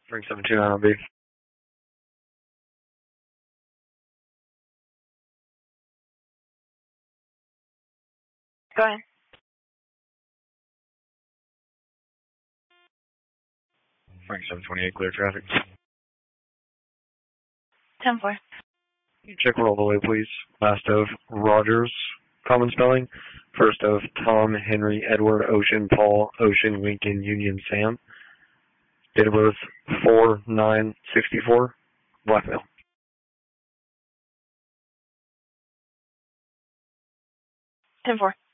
Frank 729 on B. Go ahead. Frank 728, clear traffic. 10-4. Check roll the way, please. Last of Rogers, common spelling. First of Tom, Henry, Edward, Ocean, Paul, Ocean, Lincoln, Union, Sam. Date of birth 4/9/64. Blackmail. 10-4.